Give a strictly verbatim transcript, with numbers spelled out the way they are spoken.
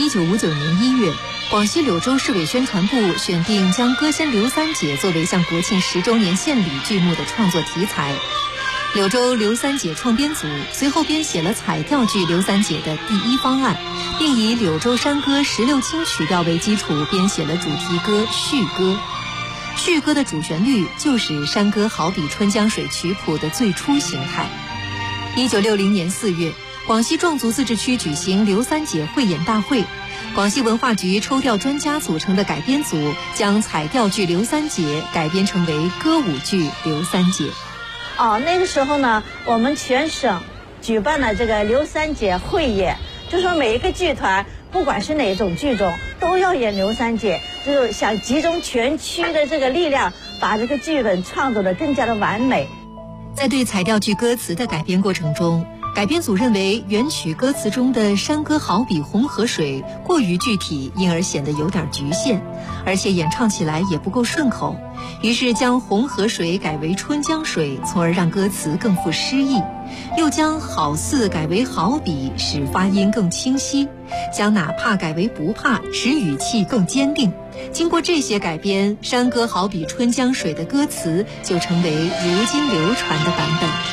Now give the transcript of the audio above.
一九五九年一月，广西柳州市委宣传部选定将歌仙刘三姐作为向国庆十周年献礼剧目的创作题材。柳州刘三姐创编组随后编写了彩调剧《刘三姐》的第一方案，并以柳州山歌十六清曲调为基础编写了主题歌序歌。序歌的主旋律就是山歌好比春江水曲谱的最初形态。一九六零年四月，广西壮族自治区举行刘三姐汇演大会，广西文化局抽调专家组成的改编组将彩调剧《刘三姐》改编成为歌舞剧《刘三姐》。 哦，那个时候呢，我们全省举办了这个刘三姐汇演，就说每一个剧团，不管是哪种剧种，都要演刘三姐，就是想集中全区的这个力量，把这个剧本创作得更加的完美。 在对彩调剧歌词的改编过程中，改编组认为原曲歌词中的山歌好比红河水过于具体，因而显得有点局限，而且演唱起来也不够顺口，于是将红河水改为春江水，从而让歌词更富诗意，又将好似改为好比，使发音更清晰，将哪怕改为不怕，使语气更坚定。经过这些改编，山歌好比春江水的歌词就成为如今流传的版本。